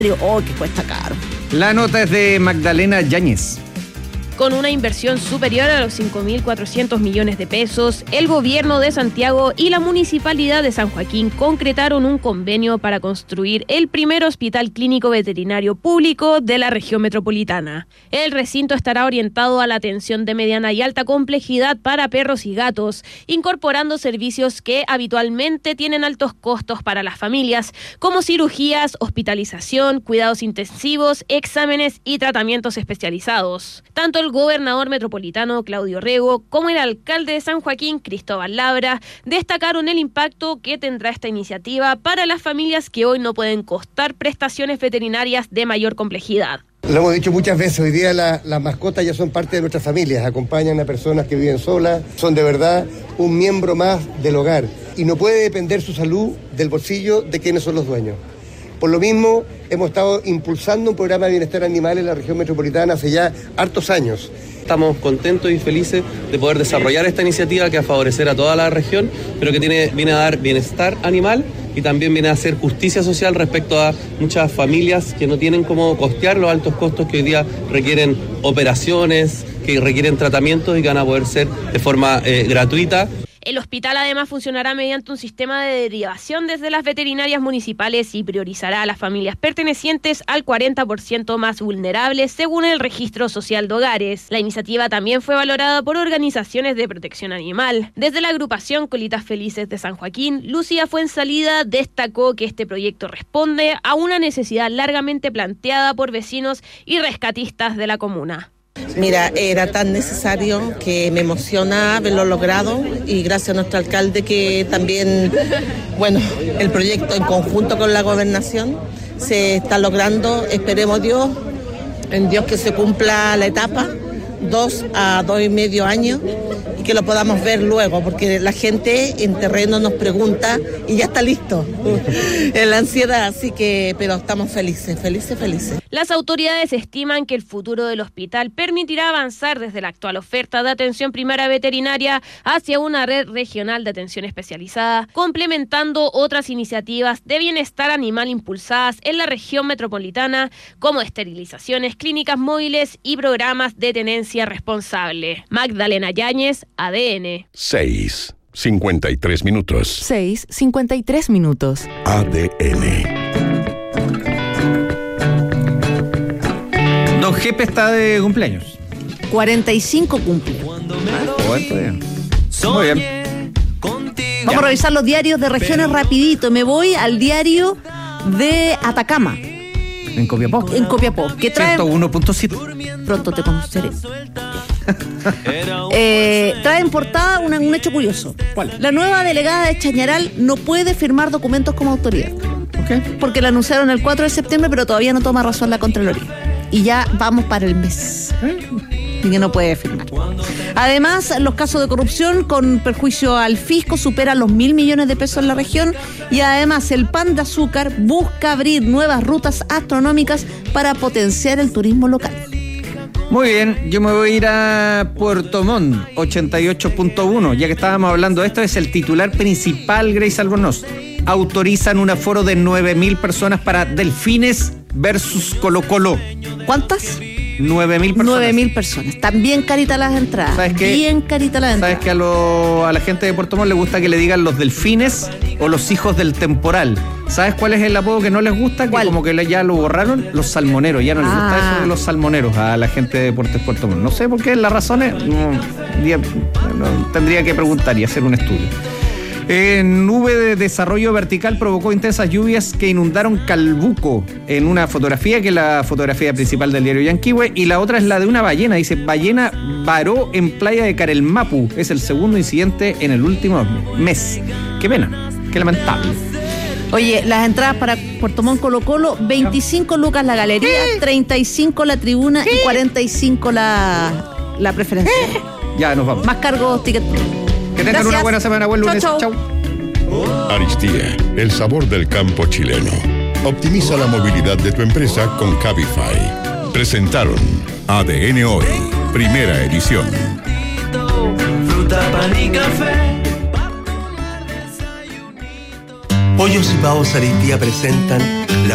Oh, que cuesta caro. La nota es de Magdalena Yáñez. Con una inversión superior a los 5.400 millones de pesos, el gobierno de Santiago y la municipalidad de San Joaquín concretaron un convenio para construir el primer hospital clínico veterinario público de la región metropolitana. El recinto estará orientado a la atención de mediana y alta complejidad para perros y gatos, incorporando servicios que habitualmente tienen altos costos para las familias, como cirugías, hospitalización, cuidados intensivos, exámenes y tratamientos especializados. Tanto el gobernador metropolitano Claudio Rego como el alcalde de San Joaquín, Cristóbal Labra, destacaron el impacto que tendrá esta iniciativa para las familias que hoy no pueden costar prestaciones veterinarias de mayor complejidad. Lo hemos dicho muchas veces, hoy día las mascotas ya son parte de nuestras familias, acompañan a personas que viven solas, son de verdad un miembro más del hogar y no puede depender su salud del bolsillo de quienes son los dueños. Por lo mismo, hemos estado impulsando un programa de bienestar animal en la región metropolitana hace ya hartos años. Estamos contentos y felices de poder desarrollar esta iniciativa que va a favorecer a toda la región, pero que viene a dar bienestar animal y también viene a hacer justicia social respecto a muchas familias que no tienen cómo costear los altos costos que hoy día requieren operaciones, que requieren tratamientos y que van a poder ser de forma gratuita. El hospital además funcionará mediante un sistema de derivación desde las veterinarias municipales y priorizará a las familias pertenecientes al 40% más vulnerables según el Registro Social de Hogares. La iniciativa también fue valorada por organizaciones de protección animal. Desde la agrupación Colitas Felices de San Joaquín, Lucía Fuensalida destacó que este proyecto responde a una necesidad largamente planteada por vecinos y rescatistas de la comuna. Mira, era tan necesario que me emociona haberlo logrado y gracias a nuestro alcalde que también, bueno, el proyecto en conjunto con la gobernación se está logrando. Esperemos en Dios que se cumpla la etapa, 2 a 2,5 años y que lo podamos ver luego, porque la gente en terreno nos pregunta y ya está listo en la ansiedad, así que, pero estamos felices. Las autoridades estiman que el futuro del hospital permitirá avanzar desde la actual oferta de atención primaria veterinaria hacia una red regional de atención especializada, complementando otras iniciativas de bienestar animal impulsadas en la región metropolitana, como esterilizaciones, clínicas móviles y programas de tenencia responsable. Magdalena Yáñez, ADN. 6:53 minutos. 6:53 minutos. ADN. Don Jepe está de cumpleaños. 45 cumple. Muy bien. Vamos a revisar los diarios de regiones rapidito. Me voy al diario de Atacama. En Copiapó. Que trae 101.7. Pronto te conoceré. Trae en portada un hecho curioso. ¿Cuál? La nueva delegada de Chañaral no puede firmar documentos como autoridad. Porque la anunciaron el 4 de septiembre, pero todavía no toma razón la Contraloría. Y ya vamos para el mes. Y que no puede firmar. Además, los casos de corrupción con perjuicio al fisco superan los 1.000 millones de pesos en la región. Y además, el Pan de Azúcar busca abrir nuevas rutas astronómicas para potenciar el turismo local. Muy bien, yo me voy a ir a Puerto Montt, 88.1. Ya que estábamos hablando de esto, es el titular principal, Grace Albornoz. Autorizan un aforo de 9.000 personas para Delfines versus Colo-Colo. ¿Cuántas? 9.000 personas. 9.000 personas. Están bien caritas las entradas. ¿Sabes qué? Bien caritas las entradas. ¿Sabes que a la gente de Puerto Montt le gusta que le digan los delfines o los hijos del temporal? ¿Sabes cuál es el apodo que no les gusta? ¿Cuál? Que como que ya lo borraron, los salmoneros. Ya no les gusta eso de los salmoneros a la gente de Deportes Puerto Montt. No sé por qué, las razones tendría que preguntar y hacer un estudio. Nube de desarrollo vertical provocó intensas lluvias que inundaron Calbuco en una fotografía, que es la fotografía principal del diario Yanquihue, y la otra es la de una ballena. Dice, ballena varó en playa de Carelmapu. Es el segundo incidente en el último mes. Qué pena, qué lamentable. Oye, las entradas para Puerto Montt Colo-Colo, 25 lucas la galería, 35 la tribuna y 45 la preferencia. Ya nos vamos. Más cargos, ticket. Que tengan una buena semana, buen lunes. Chau. Aristía, el sabor del campo chileno. Optimiza la movilidad de tu empresa con Cabify. Presentaron ADN Hoy, primera edición. Fruta, pan y café. Pollos y Pavos Aristía presentan